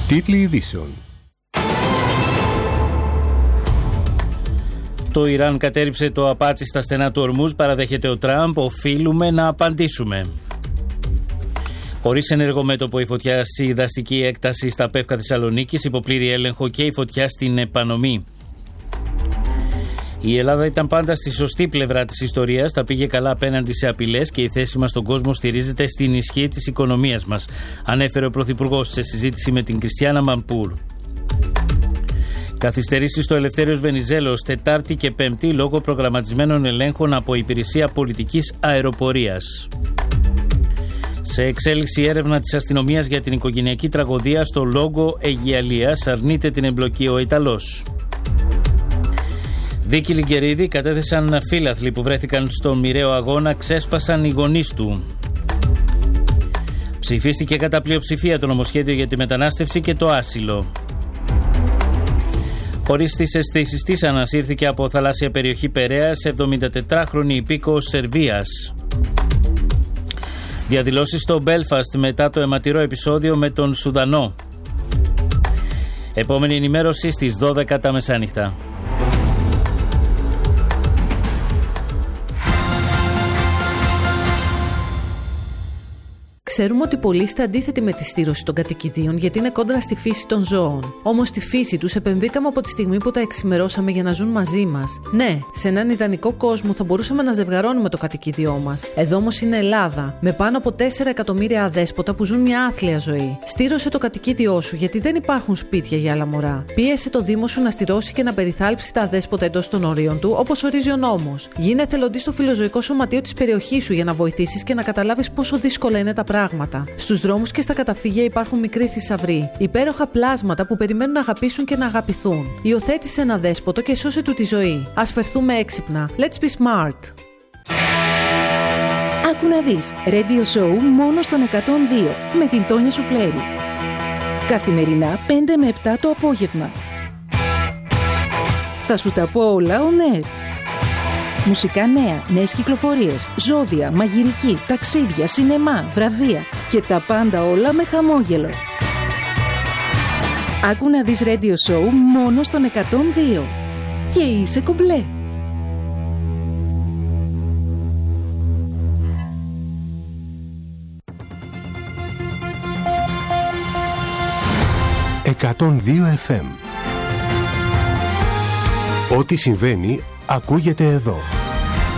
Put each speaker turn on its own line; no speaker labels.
Τίτλοι ειδήσεων.
Το Ιράν κατέριψε το απάτσι στα στενά του Ορμούζ, παραδέχεται ο Τραμπ. Οφείλουμε να απαντήσουμε. Χωρίς ενεργό μέτωπο η φωτιά στη δαστική έκταση στα Πεύκα Θεσσαλονίκης, υποπλήρη έλεγχο και η φωτιά στην Επανομή. Η Ελλάδα ήταν πάντα στη σωστή πλευρά της ιστορίας, τα πήγε καλά απέναντι σε απειλές και η θέση μας στον κόσμο στηρίζεται στην ισχύ της οικονομίας μας, ανέφερε ο Πρωθυπουργός σε συζήτηση με την Κριστιάνα Μαμπούρ. Καθυστερήσεις στο Ελευθέριος Βενιζέλος Τετάρτη και Πέμπτη λόγω προγραμματισμένων ελέγχων από Υπηρεσία Πολιτικής Αεροπορίας. Σε εξέλιξη έρευνα της αστυνομίας για την οικογενειακή τραγωδία στο Λόγκο Αιγιαλίας, αρνείται την εμπλοκή ο Ιταλός. Δίκη Λιγκερίδη, κατέθεσαν φύλαθλοι που βρέθηκαν στο μοιραίο αγώνα, ξέσπασαν οι γονείς του. Ψηφίστηκε κατά πλειοψηφία το νομοσχέδιο για τη μετανάστευση και το άσυλο. Χωρίς τις αισθήσεις της, ανασύρθηκε από θαλάσσια περιοχή Περέας 74χρονη υπήκοος Σερβίας. Διαδηλώσεις στο Μπέλφαστ μετά το αιματηρό επεισόδιο με τον Σουδανό. Επόμενη ενημέρωση στις 12 τα μεσάνυχτα.
Ξέρουμε ότι πολλοί είστε αντίθετοι με τη στήρωση των κατοικιδίων γιατί είναι κόντρα στη φύση των ζώων. Όμως στη φύση τους επενδύκαμε από τη στιγμή που τα εξημερώσαμε για να ζουν μαζί μας. Ναι, σε έναν ιδανικό κόσμο θα μπορούσαμε να ζευγαρώνουμε το κατοικίδιό μας. Εδώ όμως είναι Ελλάδα, με πάνω από 4 εκατομμύρια αδέσποτα που ζουν μια άθλια ζωή. Στήρωσε το κατοικίδιό σου γιατί δεν υπάρχουν σπίτια για άλλα μωρά. Πίεσε το Δήμο σου να στηρώσει και να περιθάλψει τα αδέσποτα εντός των ορίων του, όπως ορίζει ο νόμος. Γίνε εθελοντής στο φιλοζωικό σωματείο της περιοχής σου για να βοηθήσεις και να καταλάβεις πόσο δύσκολα είναι τα πράγματα. Στους δρόμους και στα καταφύγια υπάρχουν μικροί θησαυροί, υπέροχα πλάσματα που περιμένουν να αγαπήσουν και να αγαπηθούν. Υιοθέτησε ένα δέσποτο και σώσε του τη ζωή. Ας φερθούμε έξυπνα. Let's be smart.
Άκου να δεις. Radio Show μόνο στον 102 με την Τόνια Σουφλέρη. Καθημερινά 5 με 7 το απόγευμα. Θα σου τα πω όλα on air. Μουσικά νέα, νέες κυκλοφορίες, ζώδια, μαγειρική, ταξίδια, σινεμά, βραβεία και τα πάντα όλα με χαμόγελο. Άκου να δεις Radio Show μόνο στον 102. Και είσαι κομπλέ.
FM. Ό,τι συμβαίνει ακούγεται εδώ.